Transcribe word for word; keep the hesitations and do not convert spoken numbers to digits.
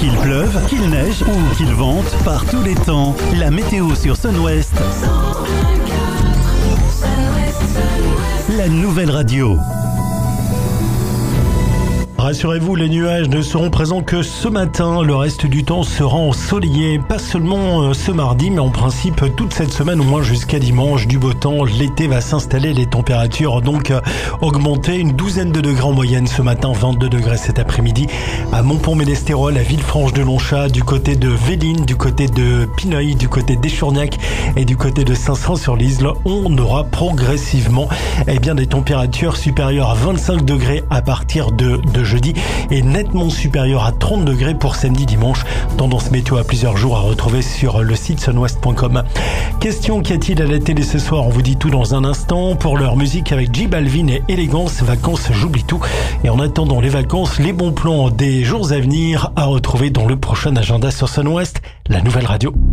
Qu'il pleuve, qu'il neige ou qu'il vente, par tous les temps, la météo sur Sun West. La nouvelle radio. Rassurez-vous, les nuages ne seront présents que ce matin. Le reste du temps sera ensoleillé. Pas seulement ce mardi, mais en principe toute cette semaine, au moins jusqu'à dimanche, du beau temps. L'été va s'installer, les températures donc augmenter. Une douzaine de degrés en moyenne ce matin, vingt-deux degrés cet après-midi à Montpont-Ménestérol, à Villefranche-de-Longchat, du côté de Véline, du côté de Pineuil, du côté d'Échourgnac et du côté de Saint-Saëns-sur-Lisle. On aura progressivement eh bien, des températures supérieures à vingt-cinq degrés à partir de, de jeudi et nettement supérieur à trente degrés pour samedi dimanche. Tendance météo à plusieurs jours à retrouver sur le site sunwest point com. Question, qu'y a-t-il à la télé ce soir? On vous dit tout dans un instant. Pour leur musique avec J Balvin et Élégance, vacances, j'oublie tout. Et en attendant les vacances, les bons plans des jours à venir à retrouver dans le prochain agenda sur Sun West, la nouvelle radio.